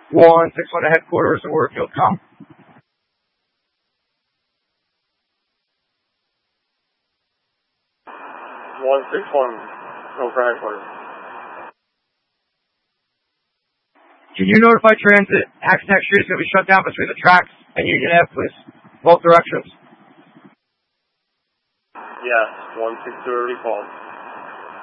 161 to headquarters in Warfield. Come. 161, go for headquarters. Can you notify transit? Hackensack Street is going to be shut down between the tracks and Union Ave, please. Both directions. Yes, 162 already called.